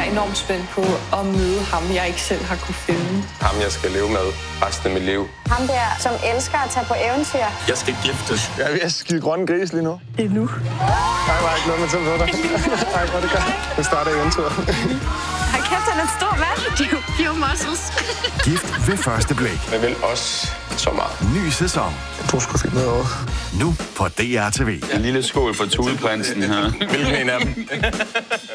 enormt spændt på at møde ham, jeg ikke selv har kunne finde. Ham, jeg skal leve med resten af mit liv. Ham der, som elsker at tage på eventyr. Jeg skal giftes. Jeg er ved at skide grønne gris lige nu. Det er nu. Nej, var ikke noget med til på dig. Nej, hvor det gør. Det starter eventyret. Hold kæft, han er en stor mand. Pure muscles. Gift ved første blik. Jeg vil også så meget. Ny sæson. Du skulle finde noget over. Nu på DR TV. En lille skål for Tudeprinsen her. Hvilken en af dem?